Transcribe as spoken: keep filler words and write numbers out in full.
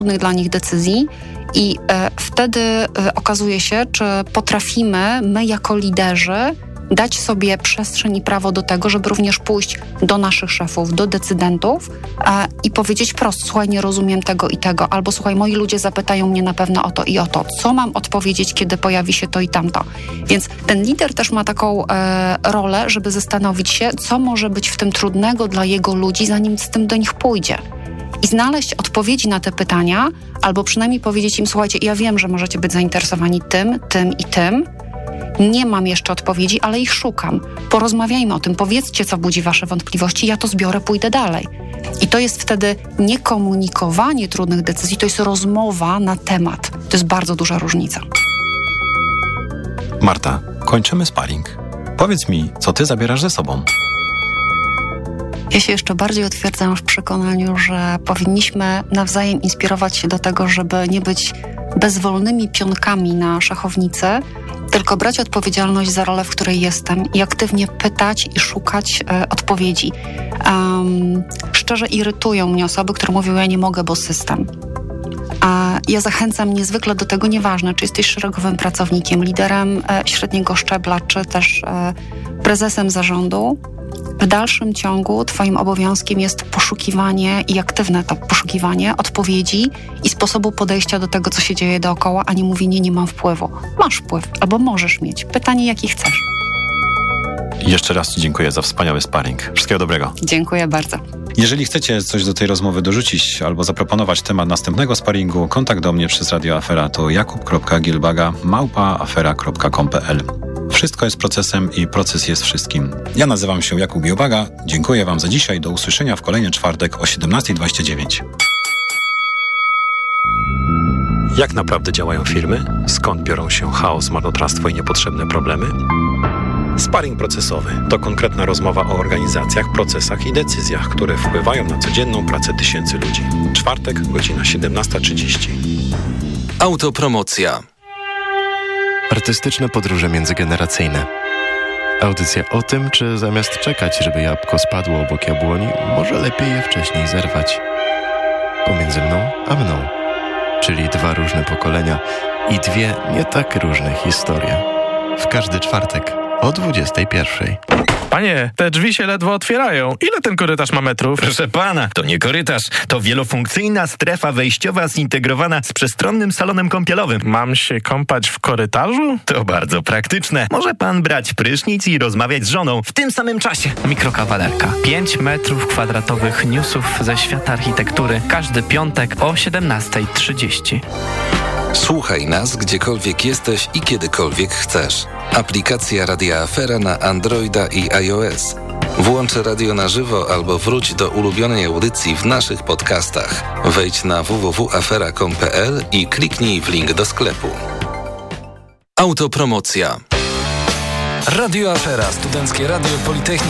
dla nich decyzji i e, wtedy e, okazuje się, czy potrafimy my jako liderzy dać sobie przestrzeń i prawo do tego, żeby również pójść do naszych szefów, do decydentów e, i powiedzieć prosto, słuchaj, nie rozumiem tego i tego, albo słuchaj, moi ludzie zapytają mnie na pewno o to i o to, co mam odpowiedzieć, kiedy pojawi się to i tamto. Więc ten lider też ma taką e, rolę, żeby zastanowić się, co może być w tym trudnego dla jego ludzi, zanim z tym do nich pójdzie. I znaleźć odpowiedzi na te pytania, albo przynajmniej powiedzieć im, słuchajcie, ja wiem, że możecie być zainteresowani tym, tym i tym, nie mam jeszcze odpowiedzi, ale ich szukam. Porozmawiajmy o tym, powiedzcie, co budzi wasze wątpliwości, ja to zbiorę, pójdę dalej. I to jest wtedy nie komunikowanie trudnych decyzji, to jest rozmowa na temat. To jest bardzo duża różnica. Marta, kończymy sparring. Powiedz mi, co ty zabierasz ze sobą? Ja się jeszcze bardziej utwierdzam w przekonaniu, że powinniśmy nawzajem inspirować się do tego, żeby nie być bezwolnymi pionkami na szachownicy, tylko brać odpowiedzialność za rolę, w której jestem i aktywnie pytać i szukać e, odpowiedzi. Um, szczerze irytują mnie osoby, które mówią, ja nie mogę, bo system. A ja zachęcam niezwykle do tego, nieważne, czy jesteś szeregowym pracownikiem, liderem e, średniego szczebla, czy też e, prezesem zarządu. W dalszym ciągu twoim obowiązkiem jest poszukiwanie i aktywne to poszukiwanie odpowiedzi i sposobu podejścia do tego, co się dzieje dookoła, a nie mówienie, nie mam wpływu. Masz wpływ, albo możesz mieć. Pytanie, jaki chcesz. Jeszcze raz ci dziękuję za wspaniały sparring. Wszystkiego dobrego. Dziękuję bardzo. Jeżeli chcecie coś do tej rozmowy dorzucić albo zaproponować temat następnego sparingu, kontakt do mnie przez Radio Afera to jakub kropka gilbaga małpa afera kropka com kropka p l. Wszystko jest procesem i proces jest wszystkim. Ja nazywam się Jakub Gilbaga. Dziękuję wam za dzisiaj. Do usłyszenia w kolejny czwartek o siedemnasta dwadzieścia dziewięć. Jak naprawdę działają firmy? Skąd biorą się chaos, marnotrawstwo i niepotrzebne problemy? Sparring procesowy to konkretna rozmowa o organizacjach, procesach i decyzjach, które wpływają na codzienną pracę tysięcy ludzi. Czwartek, godzina siedemnasta trzydzieści. Autopromocja. Artystyczne podróże międzygeneracyjne. Audycja o tym, czy zamiast czekać, żeby jabłko spadło obok jabłoni, może lepiej je wcześniej zerwać. Pomiędzy mną a mną. Czyli dwa różne pokolenia i dwie nie tak różne historie. W każdy czwartek o dwudziestej pierwszej. Panie, te drzwi się ledwo otwierają. Ile ten korytarz ma metrów? Proszę pana, to nie korytarz, to wielofunkcyjna strefa wejściowa zintegrowana z przestronnym salonem kąpielowym. Mam się kąpać w korytarzu? To bardzo praktyczne. Może pan brać prysznic i rozmawiać z żoną w tym samym czasie. Mikrokawalerka. pięć metrów kwadratowych newsów ze świata architektury. Każdy piątek o siedemnasta trzydzieści. Słuchaj nas, gdziekolwiek jesteś i kiedykolwiek chcesz. Aplikacja Radia Afera na Androida i iOS. Włącz radio na żywo albo wróć do ulubionej audycji w naszych podcastach. Wejdź na w w w kropka afera kropka com kropka p l i kliknij w link do sklepu. Autopromocja. Radio Afera, studenckie radio Politechniki.